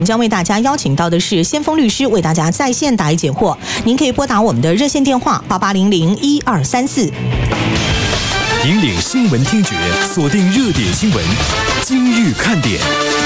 将为大家邀请到的是先锋律师，为大家在线答疑解惑。您可以拨打我们的热线电话88001234， 引领新闻听觉，锁定热点新闻，今日看点。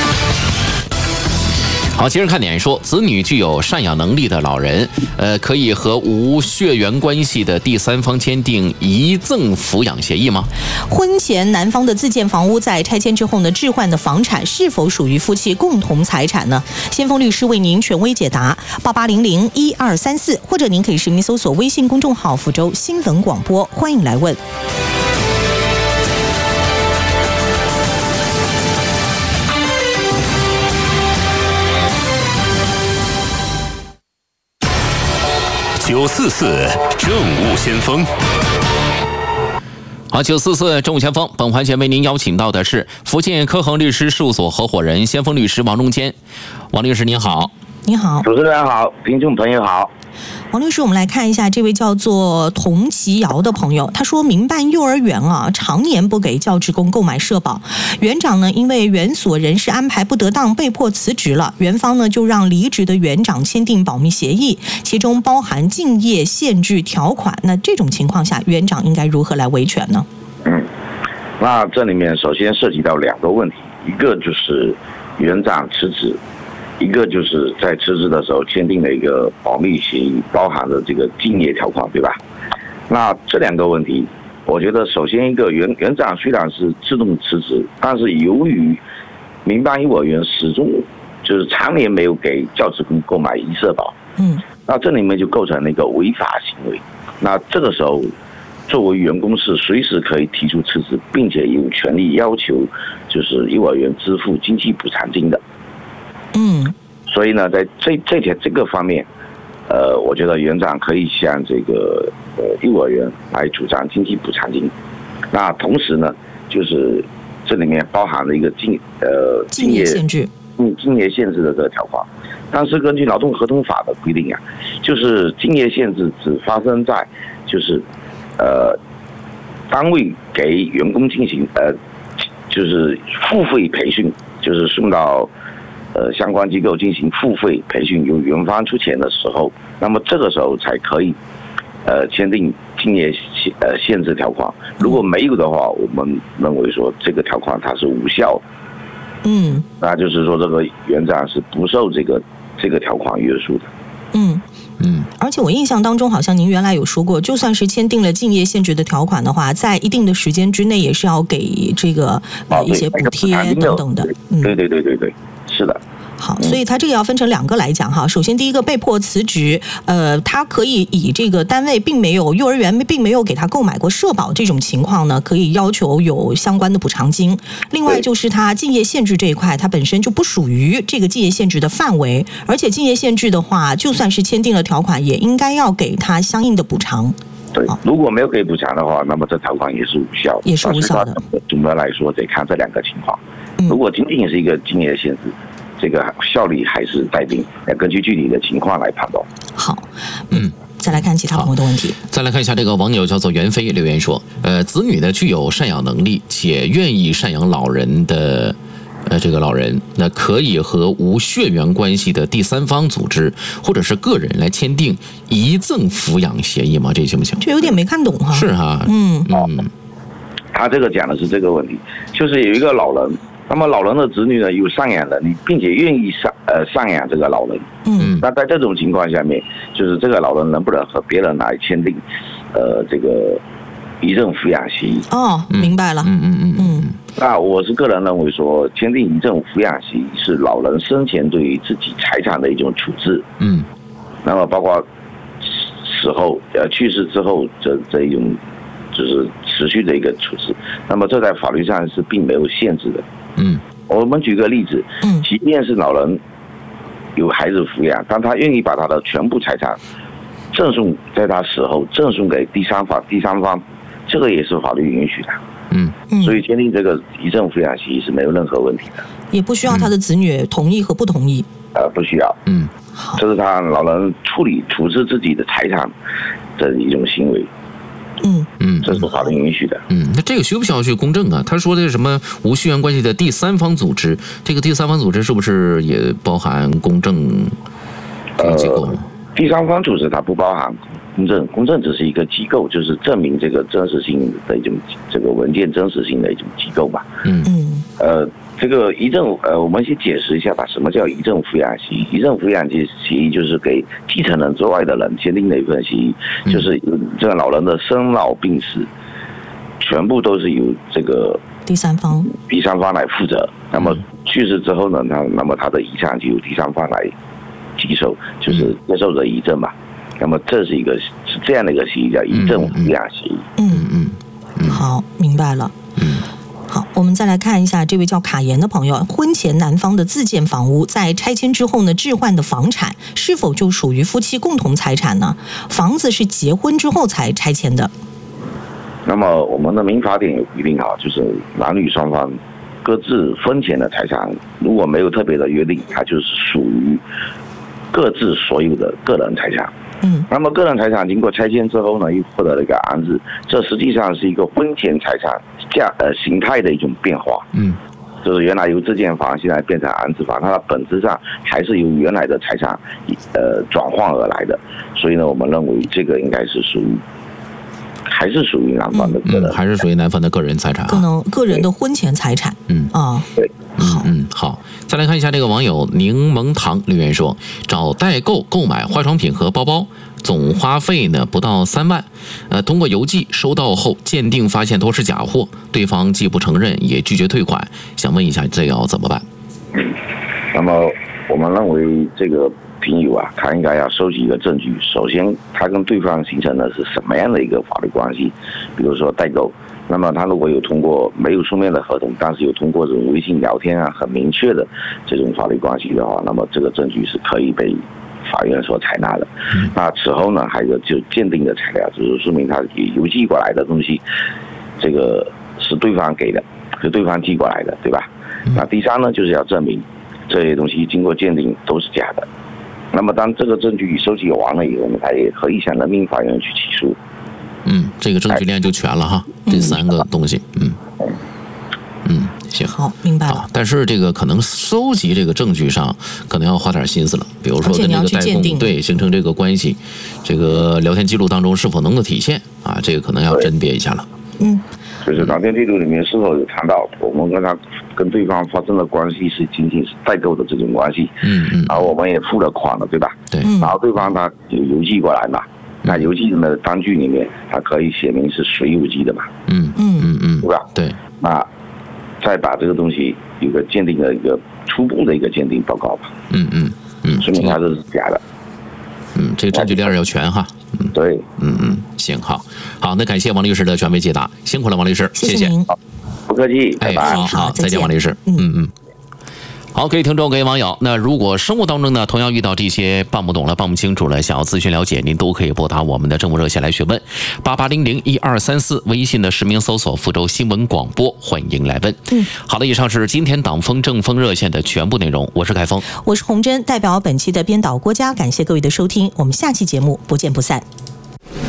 好，今日看点说，子女具有赡养能力的老人，可以和无血缘关系的第三方签订遗赠抚养协议吗？ 婚前男方的自建房屋在拆迁之后呢，置换的房产是否属于夫妻共同财产呢？先锋律师为您权威解答，88001234，或者您可以实名搜索微信公众号福州新闻广播，欢迎来问。 944政务先锋。 好，944政务先锋，本环节为您邀请到的是福建科恒律师事务所合伙人、先锋律师王中坚。王律师您好。 你好， 主持人好，听众朋友好。 王律师，我们来看一下这位叫做童其尧的朋友，他说民办幼儿园常年不给教职工购买社保，园长呢因为园所人事安排不得当被迫辞职了，园方呢就让离职的园长签订保密协议，其中包含竞业限制条款。那这种情况下，园长应该如何来维权呢？ 那这里面首先涉及到两个问题，一个就是园长辞职，一个就是在辞职的时候签订了一个保密协议，包含了这个竞业条款，对吧？那这两个问题，我觉得首先一个园长虽然是自动辞职，但是由于民办幼儿园始终就是常年没有给教职工购买遗社保，那这里面就构成了一个违法行为。那这个时候，作为员工是随时可以提出辞职，并且有权利要求就是幼儿园支付经济补偿金的。所以呢，在这个方面，我觉得园长可以向这个幼儿园来主张经济补偿金。那同时呢，就是这里面包含了一个竞业限制，竞业限制的这个条款。但是根据劳动合同法的规定啊，就是竞业限制只发生在就是单位给员工进行就是付费培训，就是送到相关机构进行付费培训，由园方出钱的时候，那么这个时候才可以签订竞业限制条款。如果没有的话，我们认为说这个条款它是无效的。那就是说这个园长是不受这个条款约束的。 而且我印象当中，好像您原来有说过，就算是签订了竞业限制的条款的话，在一定的时间之内，也是要给这个一些补贴等等的。 对，是的。 好，所以他这个要分成两个来讲哈。首先，第一个被迫辞职，他可以以这个单位幼儿园并没有给他购买过社保这种情况呢，可以要求有相关的补偿金。另外就是他竞业限制这一块，它本身就不属于这个竞业限制的范围，而且竞业限制的话，就算是签订了条款，也应该要给他相应的补偿。 对，如果没有给补偿的话，那么这条款也是无效的。 也是无效的。 总的来说，得看这两个情况。如果仅仅是一个竞业限制，这个效力还是待定，要根据具体的情况来判断。 好，再来看其他朋友的问题。 再来看一下这个网友叫做袁飞留言说，子女呢具有赡养能力且愿意赡养老人的这个老人，那可以和无血缘关系的第三方组织或者是个人来签订遗赠抚养协议吗？这行不行？ 这有点没看懂哈。 是哈， 他这个讲的是这个问题，就是有一个老人。那么老人的子女呢有赡养能力，并且愿意赡养这个老人。那在这种情况下面，就是这个老人能不能和别人来签订这个遗赠抚养协议？ 明白了。 那我是个人认为说，签订遗赠抚养协议是老人生前对于自己财产的一种处置。那么包括死后去世之后这一种就是持续的一个处置。那么这在法律上是并没有限制的。我们举个例子，即便是老人有孩子抚养，但他愿意把他的全部财产赠送在他死后赠送给第三方，这个也是法律允许的。所以签订这个遗赠抚养协议是没有任何问题的， 也不需要他的子女同意和不同意。 不需要。这是他老人处置自己的财产的一种行为。 这是法律允许的。 那这个需不需要去公证啊？他说的什么无血缘关系的第三方组织，这个第三方组织是不是也包含公证这个机构？ 第三方组织它不包含公证，公证只是一个机构，就是证明这个真实性的一种这个文件真实性的一种机构吧。这个遗赠我们先解释一下吧，什么叫遗赠抚养协议？遗赠抚养协议就是给继承人之外的人签订的一份协议，就是这个老人的生老病死，全部都是由这个第三方来负责。那么去世之后呢，那么他的遗产就由第三方来接受，就是接受者遗赠嘛。那么这是这样的一个协议，叫遗赠抚养协议。 好，明白了。好，我们再来看一下这位叫卡言的朋友，婚前男方的自建房屋在拆迁之后呢，置换的房产是否就属于夫妻共同财产呢？房子是结婚之后才拆迁的。 那么我们的民法典有规定就是男女双方各自婚前的财产，如果没有特别的约定，它就是属于各自所有的个人财产。那么个人财产经过拆迁之后呢，又获得了一个安置，这实际上是一个婚前财产形态的一种变化。就是原来由自建房，现在变成安置房，它的本质上还是由原来的财产转换而来的。所以呢，我们认为这个应该是还是属于男方的个人， 还是属于男方的个人财产， 可能个人的婚前财产。 对。 好，再来看一下这个网友柠檬糖留言说，找代购购买化妆品和包包，总花费呢不到3万，通过邮寄收到后鉴定发现都是假货，对方既不承认也拒绝退款，想问一下这要怎么办？ 那么我们认为这个听友他应该要收集一个证据，首先他跟对方形成的是什么样的一个法律关系，比如说代购。那么他如果有通过没有书面的合同，但是有通过这种微信聊天很明确的这种法律关系的话，那么这个证据是可以被法院所采纳的。那此后呢，还有就鉴定的材料，就是说明他邮寄过来的东西，这个是对方给的，是对方寄过来的，对吧？那第三呢，就是要证明这些东西经过鉴定都是假的。那么当这个证据收集完了以后呢，他也可以向人民法院去起诉。 这个证据链就全了哈，这3个东西。行， 好，明白了。 但是这个可能收集这个证据上可能要花点心思了，比如说跟这个代工形成这个关系，这个聊天记录当中是否能够体现这个可能要甄别一下了。 就是聊天记录里面是否有谈到我们跟对方发生的关系是仅仅是代购的这种关系，然后我们也付了款了，对吧？ 对。 然后对方他有邮寄过来嘛，那邮寄的单据里面它可以写明是谁邮寄的嘛，对吧？对。那再把这个东西有个鉴定的一个初步的一个鉴定报告吧，说明它是假的。 这个证据链要全哈。 对。 行，好，那感谢王律师的权威解答，辛苦了，王律师，谢谢您。 不客气，拜拜。 好，再见，王律师。好，各位听众，各位网友，那如果生活当中呢，同样遇到这些办不懂了、办不清楚了，想要咨询了解，您都可以拨打我们的政务热线来询问，88001234，微信的实名搜索福州新闻广播，欢迎来问。好的，以上是今天党风政风热线的全部内容，我是凯峰， 我是洪真，代表本期的编导郭佳，感谢各位的收听，我们下期节目不见不散。